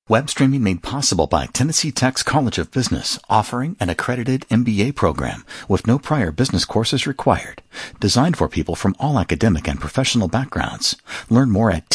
Web streaming made possible by Tennessee Tech's College of Business, offering an accredited MBA program with no prior business courses required. Designed for people from all academic and professional backgrounds. Learn more at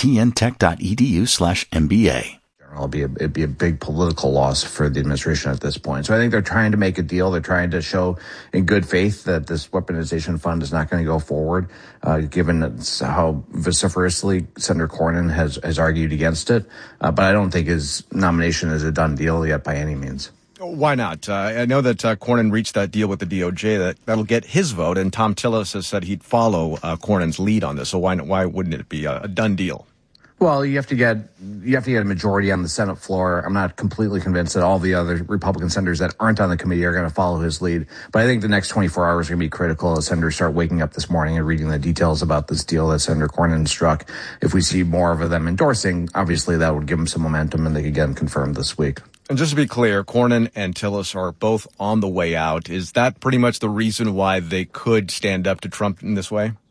tntech.edu/MBA. It'd be a big political loss for the administration at this point. So I think they're trying to make a deal. They're trying to show in good faith that this weaponization fund is not going to go forward, given how vociferously Senator Cornyn has argued against it. But I don't think his nomination is a done deal yet by any means. Why not? I know that Cornyn reached that deal with the DOJ that'll get his vote, and Tom Tillis has said he'd follow Cornyn's lead on this. So why wouldn't it be a done deal? Well, you have to get a majority on the Senate floor. I'm not completely convinced that all the other Republican senators that aren't on the committee are going to follow his lead. But I think the next 24 hours are going to be critical as senators start waking up this morning and reading the details about this deal that Senator Cornyn struck. If we see more of them endorsing, obviously that would give them some momentum and they could get them confirmed this week. And just to be clear, Cornyn and Tillis are both on the way out. Is that pretty much the reason why they could stand up to Trump in this way?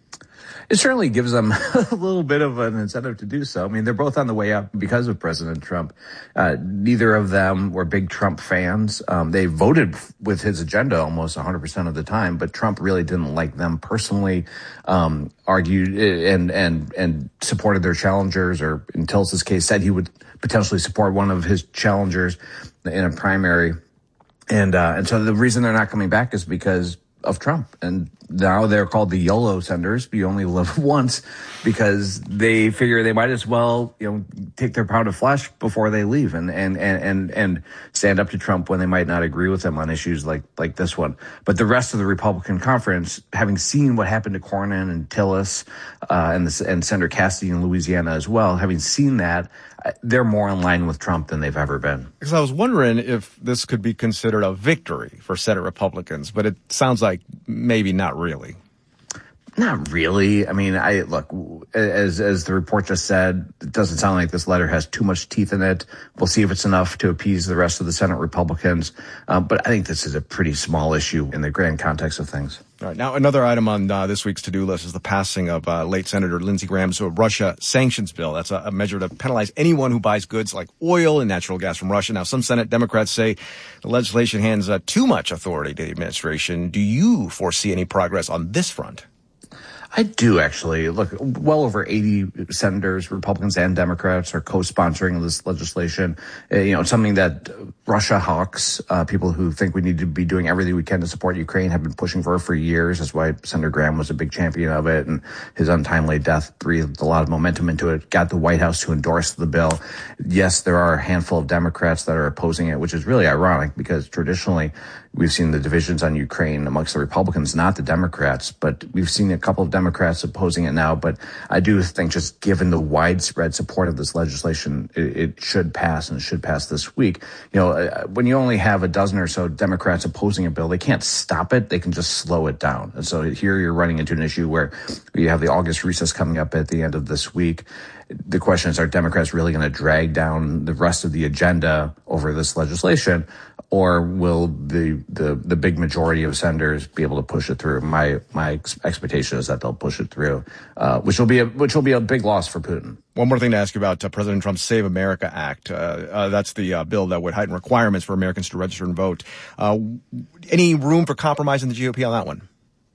It certainly gives them a little bit of an incentive to do so. I mean, they're both on the way out because of President Trump. Neither of them were big Trump fans. They voted with his agenda almost 100% of the time, but Trump really didn't like them personally, argued and supported their challengers, or in Tillis's case, said he would potentially support one of his challengers in a primary. And so the reason they're not coming back is because of Trump. And now they're called the YOLO senators. You only live once, because they figure they might as well, take their pound of flesh before they leave and stand up to Trump when they might not agree with him on issues like this one. But the rest of the Republican conference, having seen what happened to Cornyn and Tillis, and Senator Cassidy in Louisiana as well, having seen that, they're more in line with Trump than they've ever been. Because I was wondering if this could be considered a victory for Senate Republicans, but it sounds like maybe not really. Not really. I mean, look, as the report just said, it doesn't sound like this letter has too much teeth in it. We'll see if it's enough to appease the rest of the Senate Republicans. But I think this is a pretty small issue in the grand context of things. All right. Now, another item on this week's to-do list is the passing of late Senator Lindsey Graham's Russia sanctions bill. That's a measure to penalize anyone who buys goods like oil and natural gas from Russia. Now, some Senate Democrats say the legislation hands too much authority to the administration. Do you foresee any progress on this front? I do, actually. Look, well over 80 senators, Republicans and Democrats, are co-sponsoring this legislation. It's something that Russia hawks, people who think we need to be doing everything we can to support Ukraine, have been pushing for years. That's why Senator Graham was a big champion of it, and his untimely death breathed a lot of momentum into it, got the White House to endorse the bill. Yes, there are a handful of Democrats that are opposing it, which is really ironic, because traditionally we've seen the divisions on Ukraine amongst the Republicans, not the Democrats, but we've seen a couple of Democrats opposing it now. But I do think, just given the widespread support of this legislation, it should pass, and it should pass this week. When you only have a dozen or so Democrats opposing a bill, they can't stop it. They can just slow it down. And so here you're running into an issue where you have the August recess coming up at the end of this week. The question is, are Democrats really going to drag down the rest of the agenda over this legislation, or will the big majority of senators be able to push it through? My expectation is that they'll push it through, which will be a big loss for Putin. One more thing to ask you about President Trump's Save America Act. That's the bill that would heighten requirements for Americans to register and vote. Any room for compromise in the GOP on that one?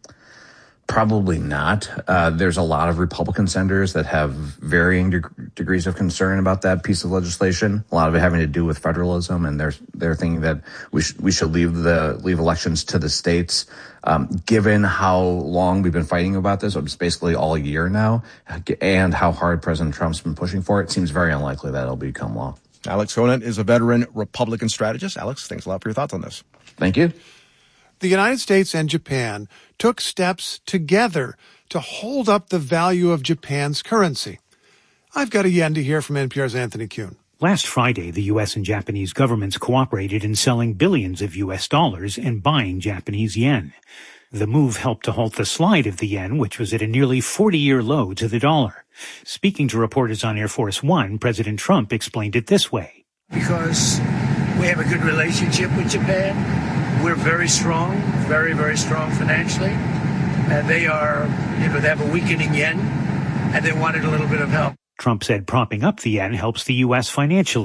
Probably not. There's a lot of Republican senators that have varying degrees of concern about that piece of legislation. A lot of it having to do with federalism, and they're thinking that we should leave elections to the states. Given how long we've been fighting about this, it's basically all year now, and how hard President Trump's been pushing for it, seems very unlikely that it'll become law. Alex Conant is a veteran Republican strategist. Alex, thanks a lot for your thoughts on this. Thank you. The United States and Japan took steps together to hold up the value of Japan's currency. I've got a yen to hear from NPR's Anthony Kuhn. Last Friday, the U.S. and Japanese governments cooperated in selling billions of U.S. dollars and buying Japanese yen. The move helped to halt the slide of the yen, which was at a nearly 40-year low to the dollar. Speaking to reporters on Air Force One, President Trump explained it this way. Because we have a good relationship with Japan. We're very strong, very, very strong financially. And they have a weakening yen, and they wanted a little bit of help. Trump said propping up the yen helps the U.S. financially.